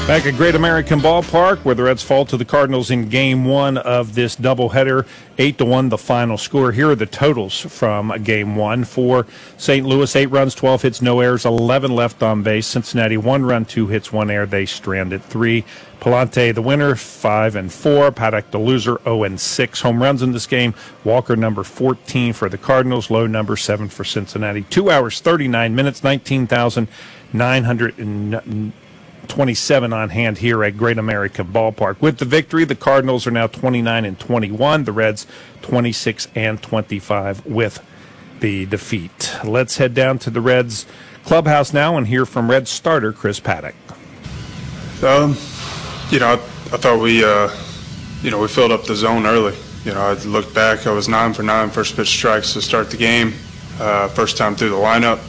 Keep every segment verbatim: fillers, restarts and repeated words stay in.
Back at Great American Ballpark, where the Reds fall to the Cardinals in Game One of this doubleheader, eight to one, the final score. Here are the totals from Game One for Saint Louis: eight runs, twelve hits, no errors, eleven left on base. Cincinnati: one run, two hits, one error. They stranded three. Palante, the winner, five and four. Paddock, the loser, zero and six. Home runs in this game: Walker, number fourteen for the Cardinals. Lowe, number seven for Cincinnati. Two hours, thirty-nine minutes, nineteen thousand nine hundred twenty-seven on hand here at Great American Ballpark. With the victory, the Cardinals are now twenty-nine and twenty-one. The Reds twenty-six and twenty-five with the defeat. Let's head down to the Reds clubhouse now and hear from Reds starter Chris Paddock. Um, you know, I, I thought we, uh, you know, we filled up the zone early. You know, I looked back, I was nine for nine first pitch strikes to start the game. Uh, first time through the lineup.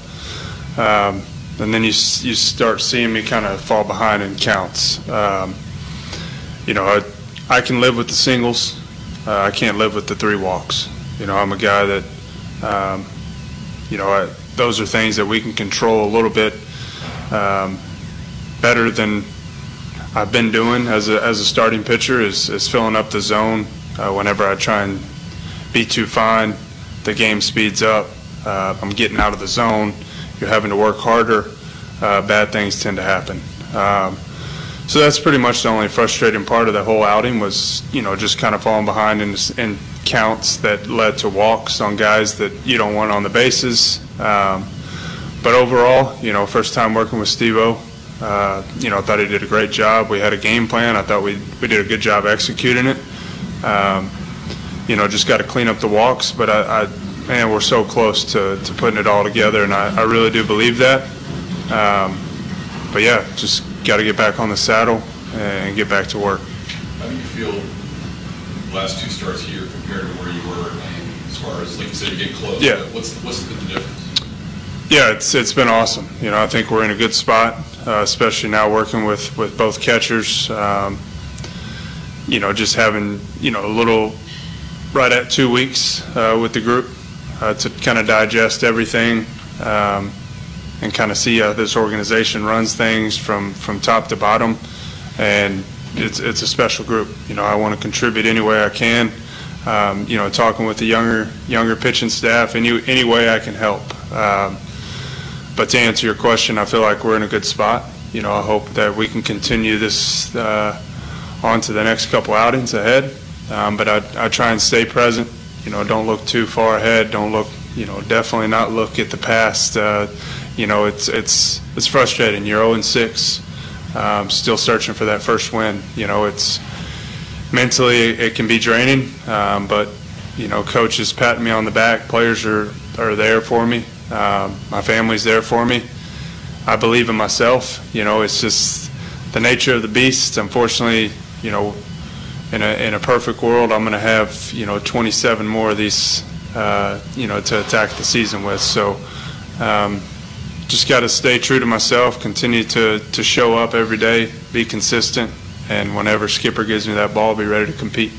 Um, And then you you start seeing me kind of fall behind in counts. Um, you know, I, I can live with the singles. Uh, I can't live with the three walks. You know, I'm a guy that, um, you know, I, those are things that we can control a little bit um, better than I've been doing as a as a starting pitcher. Is is filling up the zone. Uh, whenever I try and be too fine, the game speeds up. Uh, I'm getting out of the zone. You're having to work harder, uh, bad things tend to happen. Um, so that's pretty much the only frustrating part of the whole outing was, you know, just kind of falling behind in, in counts that led to walks on guys that you don't want on the bases. Um, but overall, you know, first time working with Steve-O, uh, you know, I thought he did a great job. We had a game plan. I thought we, we did a good job executing it. Um, you know, just got to clean up the walks, but I, I man, we're so close to, to putting it all together, and I, I really do believe that. Um, but, yeah, just got to get back on the saddle and get back to work. How do you feel last two starts here compared to where you were as far as, like you said, you're getting close? Yeah. What's, what's the difference? Yeah, it's it's been awesome. You know, I think we're in a good spot, uh, especially now working with, with both catchers. Um, you know, just having, you know, a little right at two weeks uh, with the group. Uh, to kind of digest everything um, and kind of see how this organization runs things from, from top to bottom. And it's it's a special group. You know, I want to contribute any way I can. Um, you know, talking with the younger younger pitching staff, any, any way I can help. Um, but to answer your question, I feel like we're in a good spot. You know, I hope that we can continue this uh, on to the next couple outings ahead. Um, but I, I try and stay present. You know, don't look too far ahead. Don't look, you know, definitely not look at the past. Uh, you know, it's it's it's frustrating. You're oh and six, um, still searching for that first win. You know, it's mentally it can be draining, um, but you know, coach is patting me on the back. Players are are there for me. Um, my family's there for me. I believe in myself. You know, it's just the nature of the beast. Unfortunately, you know. In a in a perfect world, I'm going to have, you know, twenty-seven more of these, uh, you know, to attack the season with. So, um, just got to stay true to myself, continue to to show up every day, be consistent, and whenever Skipper gives me that ball, be ready to compete.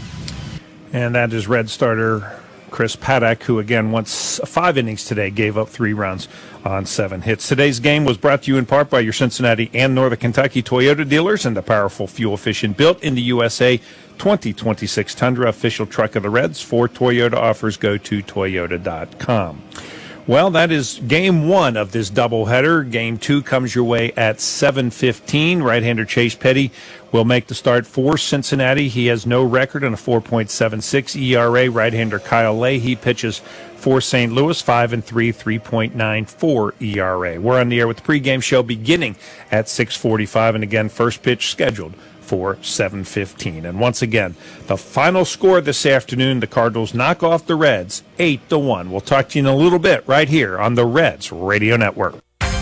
And that is Red starter Chris Paddock, who again once five innings today, gave up three runs on seven hits. Today's game was brought to you in part by your Cincinnati and Northern Kentucky Toyota dealers and the powerful, fuel-efficient, built in the U S A twenty twenty-six Tundra, official truck of the Reds. For Toyota offers, go to toyota dot com. Well, that is game one of this doubleheader. Game two comes your way at seven fifteen. Right-hander Chase Petty will make the start for Cincinnati. He has no record and a four point seven six E R A. Right-hander Kyle Leahy pitches for Saint Louis, five and three, three point nine four E R A. We're on the air with the pregame show beginning at six forty-five, and again, first pitch scheduled for seven fifteen. And once again, the final score this afternoon, the Cardinals knock off the Reds eight to one. We'll talk to you in a little bit right here on the Reds Radio Network.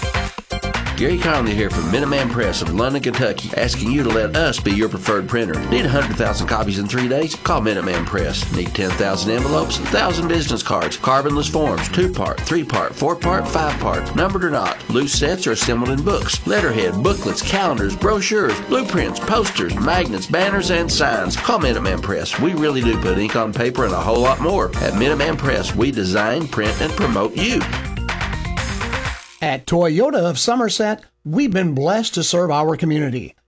Gary Conley here from Minuteman Press of London, Kentucky, asking you to let us be your preferred printer. Need one hundred thousand copies in three days? Call Minuteman Press. Need ten thousand envelopes, one thousand business cards, carbonless forms, two-part, three-part, four-part, five-part, numbered or not. Loose sets are assembled in books, letterhead, booklets, calendars, brochures, blueprints, posters, magnets, banners, and signs. Call Minuteman Press. We really do put ink on paper and a whole lot more. At Minuteman Press, we design, print, and promote you. At Toyota of Somerset, we've been blessed to serve our community.